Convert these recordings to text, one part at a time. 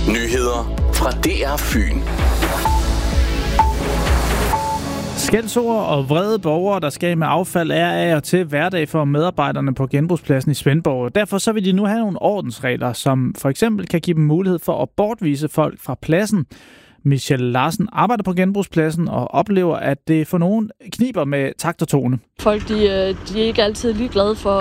Nyheder fra DR Fyn. Skældsord og vrede borgere, der skal med affald, er af og til hverdag for medarbejderne på genbrugspladsen i Svendborg. Derfor så vil de nu have nogle ordensregler, som for eksempel kan give dem mulighed for at bortvise folk fra pladsen. Michelle Larsen arbejder på genbrugspladsen og oplever, at det for nogen kniber med takt og tone. Folk de er ikke altid lige glade for,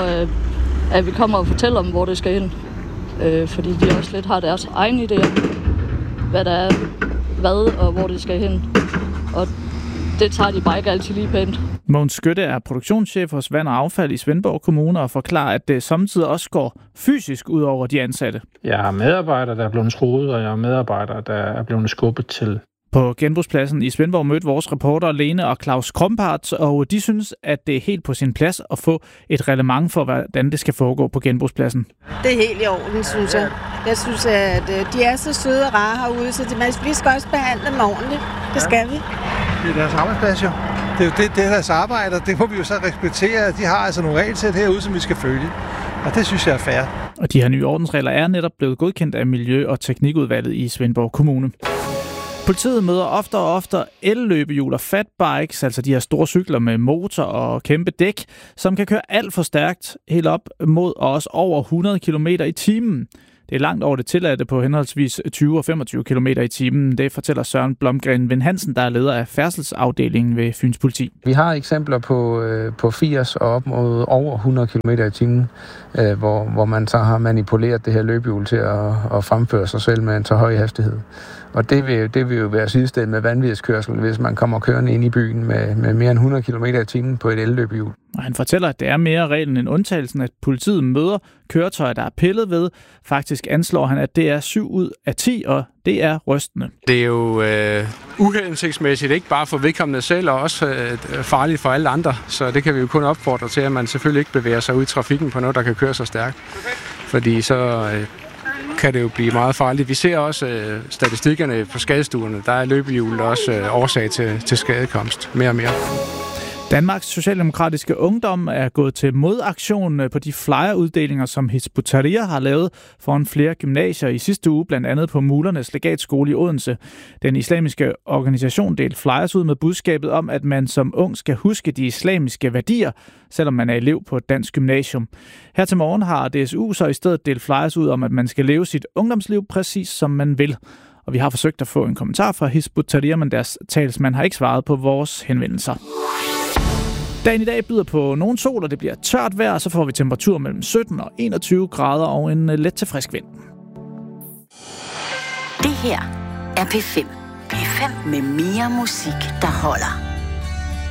at vi kommer og fortæller dem, hvor det skal hen. Fordi de også lidt har deres egne idéer, hvad der er, hvad og hvor det skal hen. Og det tager de bare ikke altid lige pænt. Mogens Skytte er produktionschef hos Vand og Affald i Svendborg Kommune og forklarer, at det samtidig også går fysisk ud over de ansatte. Jeg har medarbejdere, der er blevet skruet, og jeg har medarbejdere, der er blevet skubbet til. På genbrugspladsen i Svendborg mødte vores reporter Lene og Claus Krompart, og de synes, at det er helt på sin plads at få et reglement for, hvordan det skal foregå på genbrugspladsen. Det er helt i orden, synes jeg. Jeg synes, at de er så søde og rare herude, så vi skal også behandle dem ordentligt. Det skal vi. Det er deres arbejdsplads jo. Det er jo det er deres arbejde, og det må vi jo så respektere. De har altså nogle regelsæt herude, som vi skal følge. Og det synes jeg er fair. Og de her nye ordensregler er netop blevet godkendt af Miljø- og Teknikudvalget i Svendborg Kommune. Politiet møder oftere og oftere elløbehjul og fatbikes, altså de her store cykler med motor og kæmpe dæk, som kan køre alt for stærkt helt op mod og også over 100 km i timen. Det er langt over det tilladte på henholdsvis 20 og 25 km i timen. Det fortæller Søren Blomgren Vind Hansen, der er leder af færdselsafdelingen ved Fyns Politi. Vi har eksempler på 80 og op mod over 100 km i timen, hvor man så har manipuleret det her løbehjul til at fremføre sig selv med en så høj hastighed. Og det vil jo være sidestillet med vanvidskørsel, hvis man kommer kørende ind i byen med mere end 100 km i timen på et elløbehjul. Og han fortæller, at det er mere reglen end undtagelsen, at politiet møder køretøjer, der er pillet ved. Faktisk anslår han, at det er 7 ud af 10, og det er rystende. Det er jo uhensigtsmæssigt, ikke bare for vedkommende selv, og også farligt for alle andre. Så det kan vi jo kun opfordre til, at man selvfølgelig ikke bevæger sig ud i trafikken på noget, der kan køre så stærkt. Fordi så kan det jo blive meget farligt. Vi ser også statistikkerne på skadestuerne. Der er løbehjul også årsag til skadekomst mere og mere. Danmarks Socialdemokratiske Ungdom er gået til modaktion på de flyreruddelinger, som Hizb ut-Tahrir har lavet foran flere gymnasier i sidste uge, blandt andet på Mulernes Legatskole i Odense. Den islamiske organisation delte flyers ud med budskabet om, at man som ung skal huske de islamiske værdier, selvom man er elev på et dansk gymnasium. Her til morgen har DSU så i stedet delt flyers ud om, at man skal leve sit ungdomsliv præcis som man vil. Og vi har forsøgt at få en kommentar fra Hizb ut-Tahrir, men deres talsmand har ikke svaret på vores henvendelser. Dagen i dag byder på nogen sol, og det bliver tørt vejr, og så får vi temperatur mellem 17 og 21 grader og en let til frisk vind. Det her er P5. P5 med mere musik, der holder.